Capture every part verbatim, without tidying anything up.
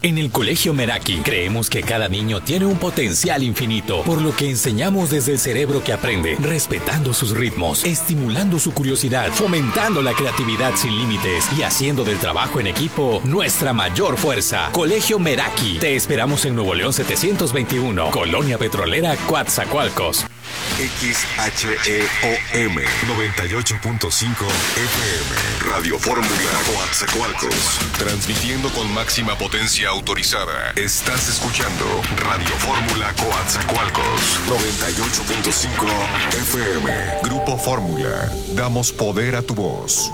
En el Colegio Meraki creemos que cada niño tiene un potencial infinito, por lo que enseñamos desde el cerebro que aprende, respetando sus ritmos, estimulando su curiosidad, fomentando la creatividad sin límites y haciendo del trabajo en equipo nuestra mayor fuerza. Colegio Meraki. Te esperamos en Nuevo León setecientos veintiuno, Colonia Petrolera, Coatzacoalcos. X H E O M noventa y ocho punto cinco F M Radio Fórmula Coatzacoalcos, transmitiendo con máxima potencia autorizada. Estás escuchando Radio Fórmula Coatzacoalcos noventa y ocho punto cinco F M. Grupo Fórmula, damos poder a tu voz.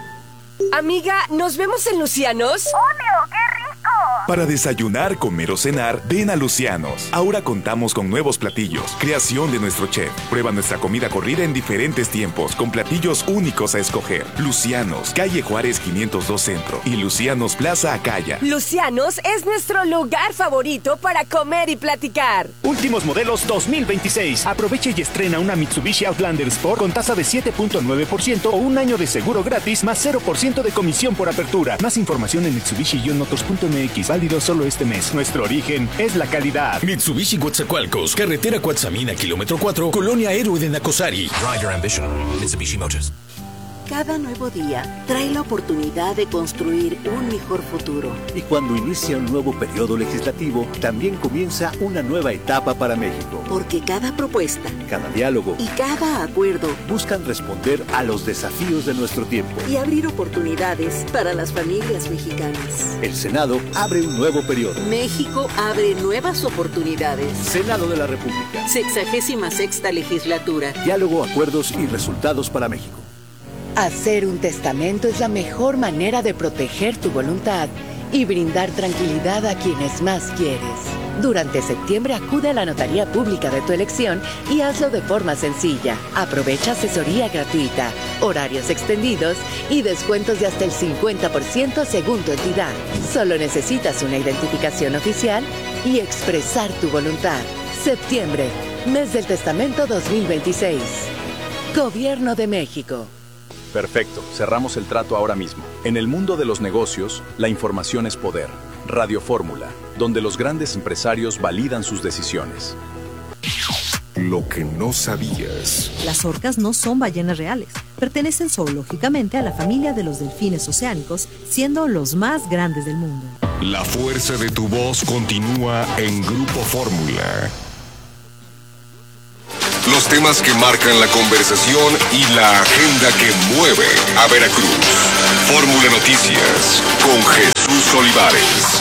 Amiga, ¿nos vemos en Lucianos? ¡Obvio! ¡Qué rico! Para desayunar, comer o cenar, ven a Lucianos. Ahora contamos con nuevos platillos, creación de nuestro chef. Prueba nuestra comida corrida en diferentes tiempos, con platillos únicos a escoger. Lucianos, calle Juárez quinientos dos Centro y Lucianos Plaza Acaya. Lucianos es nuestro lugar favorito para comer y platicar. Últimos modelos dos mil veintiséis. Aprovecha y estrena una Mitsubishi Outlander Sport con tasa de siete punto nueve por ciento o un año de seguro gratis más cero por ciento de comisión por apertura. Más información en Mitsubishi Motors punto M X. Válido solo este mes. Nuestro origen es la calidad. Mitsubishi Coatzacoalcos, carretera Coatzamina, kilómetro cuatro, Colonia Héroe de Nacosari. Ride your ambition. Mitsubishi Motors. Cada nuevo día trae la oportunidad de construir un mejor futuro. Y cuando inicia un nuevo periodo legislativo, también comienza una nueva etapa para México. Porque cada propuesta, cada diálogo y cada acuerdo buscan responder a los desafíos de nuestro tiempo y abrir oportunidades para las familias mexicanas. El Senado abre un nuevo periodo. México abre nuevas oportunidades. Senado de la República. Sexagésima sexta legislatura. Diálogo, acuerdos y resultados para México. Hacer un testamento es la mejor manera de proteger tu voluntad y brindar tranquilidad a quienes más quieres. Durante septiembre acude a la notaría pública de tu elección y hazlo de forma sencilla. Aprovecha asesoría gratuita, horarios extendidos y descuentos de hasta el cincuenta por ciento según tu entidad. Solo necesitas una identificación oficial y expresar tu voluntad. Septiembre, mes del testamento dos mil veintiséis. Gobierno de México. Perfecto, cerramos el trato ahora mismo. En el mundo de los negocios, la información es poder. Radio Fórmula, donde los grandes empresarios validan sus decisiones. Lo que no sabías. Las orcas no son ballenas reales. Pertenecen zoológicamente a la familia de los delfines oceánicos, siendo los más grandes del mundo. La fuerza de tu voz continúa en Grupo Fórmula. Los temas que marcan la conversación y la agenda que mueve a Veracruz. Fórmula Noticias con Jesús Olivares.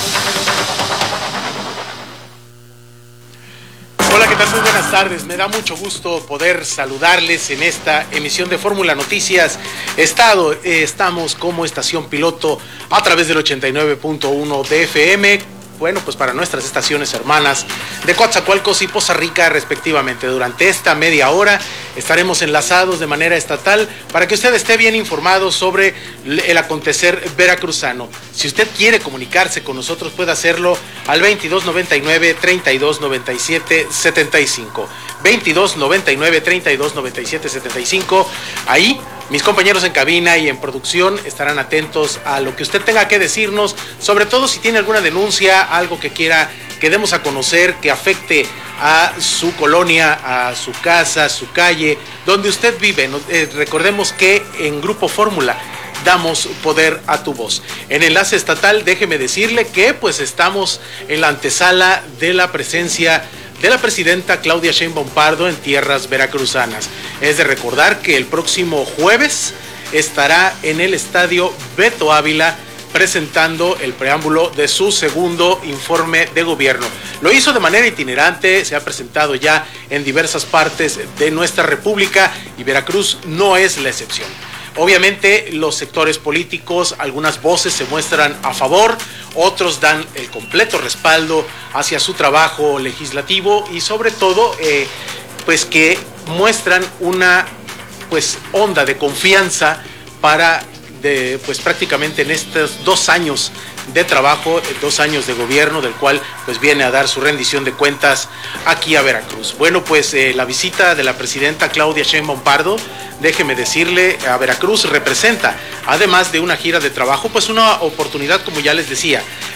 Hola, ¿qué tal? Muy buenas tardes. Me da mucho gusto poder saludarles en esta emisión de Fórmula Noticias. Estado, eh, estamos como estación piloto a través del ochenta y nueve punto uno de F M. Bueno, pues para nuestras estaciones hermanas de Coatzacoalcos y Poza Rica respectivamente. Durante esta media hora estaremos enlazados de manera estatal para que usted esté bien informado sobre el acontecer veracruzano. Si usted quiere comunicarse con nosotros, puede hacerlo al veintidós noventa y nueve, treinta y dos noventa y siete, setenta y cinco. veintidós noventa y nueve, treinta y dos noventa y siete, setenta y cinco. Ahí mis compañeros en cabina y en producción estarán atentos a lo que usted tenga que decirnos, sobre todo si tiene alguna denuncia, algo que quiera que demos a conocer, que afecte a su colonia, a su casa, a su calle, donde usted vive. Eh, recordemos que en Grupo Fórmula damos poder a tu voz. En Enlace Estatal, déjeme decirle que pues estamos en la antesala de la presencia de la presidenta Claudia Sheinbaum Pardo en tierras veracruzanas. Es de recordar que el próximo jueves estará en el estadio Beto Ávila presentando el preámbulo de su segundo informe de gobierno. Lo hizo de manera itinerante, se ha presentado ya en diversas partes de nuestra república y Veracruz no es la excepción. Obviamente los sectores políticos, algunas voces se muestran a favor, otros dan el completo respaldo hacia su trabajo legislativo y sobre todo eh, pues que muestran una pues onda de confianza para de, pues prácticamente en estos dos años de trabajo, dos años de gobierno, del cual pues viene a dar su rendición de cuentas aquí a Veracruz. Bueno, pues eh, la visita de la presidenta Claudia Sheinbaum Pardo, déjeme decirle, a Veracruz representa, además de una gira de trabajo, pues una oportunidad, como ya les decía,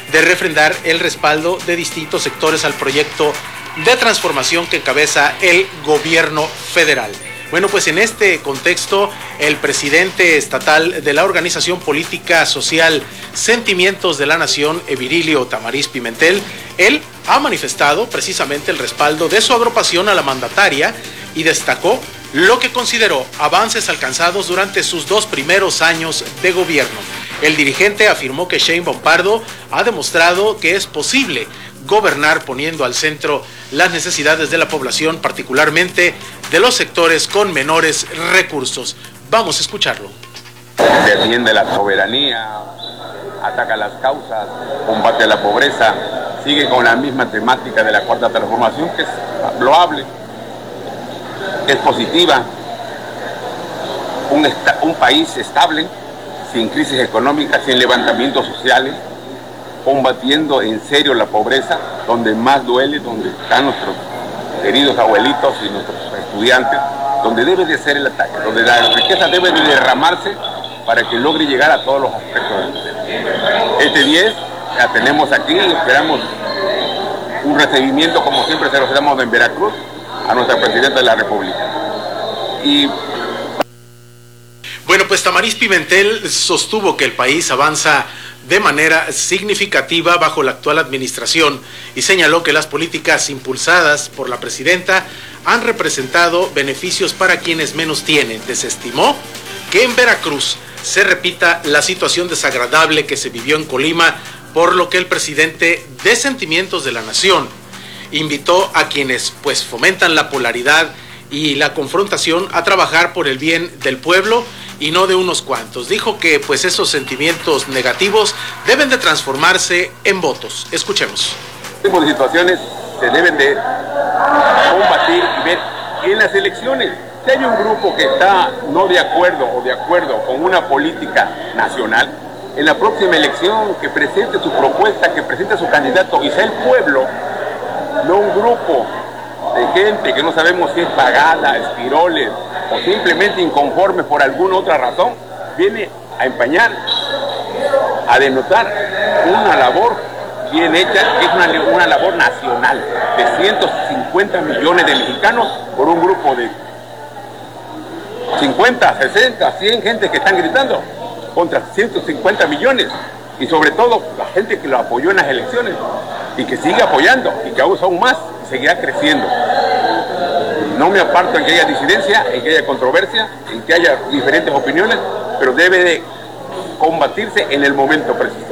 de refrendar el respaldo de distintos sectores al proyecto de transformación que encabeza el gobierno federal. Bueno, pues en este contexto, el presidente estatal de la organización política social Sentimientos de la Nación, Evirilio Tamariz Pimentel, él ha manifestado precisamente el respaldo de su agrupación a la mandataria y destacó lo que consideró avances alcanzados durante sus dos primeros años de gobierno. El dirigente afirmó que Sheinbaum Pardo ha demostrado que es posible gobernar poniendo al centro las necesidades de la población, particularmente de los sectores con menores recursos. Vamos a escucharlo. Defiende la soberanía, ataca las causas, combate la pobreza, sigue con la misma temática de la cuarta transformación, que es loable, es positiva. Un, esta, un país estable, sin crisis económica, sin levantamientos sociales, combatiendo en serio la pobreza, donde más duele, donde están nuestros queridos abuelitos y nuestros estudiantes, donde debe de ser el ataque, donde la riqueza debe de derramarse para que logre llegar a todos los aspectos. Este diez la tenemos aquí, esperamos un recibimiento como siempre se lo damos en Veracruz a nuestra Presidenta de la República. Y bueno, pues Tamariz Pimentel sostuvo que el país avanza de manera significativa bajo la actual administración y señaló que las políticas impulsadas por la presidenta han representado beneficios para quienes menos tienen. Desestimó que en Veracruz se repita la situación desagradable que se vivió en Colima, por lo que el presidente de Sentimientos de la Nación invitó a quienes pues fomentan la polaridad y la confrontación a trabajar por el bien del pueblo y no de unos cuantos. Dijo que pues esos sentimientos negativos deben de transformarse en votos. Escuchemos. Este tipo de situaciones se deben de combatir y ver en las elecciones. Si hay un grupo que está no de acuerdo o de acuerdo con una política nacional, en la próxima elección que presente su propuesta, que presente su candidato y sea el pueblo, no un grupo de gente que no sabemos si es pagada, espiroles o simplemente inconformes por alguna otra razón, viene a empañar, a denotar una labor bien hecha, que es una, una labor nacional de ciento cincuenta millones de mexicanos por un grupo de cincuenta, sesenta, cien gente que están gritando contra ciento cincuenta millones y sobre todo la gente que lo apoyó en las elecciones y que sigue apoyando y que aún más seguirá creciendo. No me aparto en que haya disidencia, en que haya controversia, en que haya diferentes opiniones, pero debe de combatirse en el momento preciso.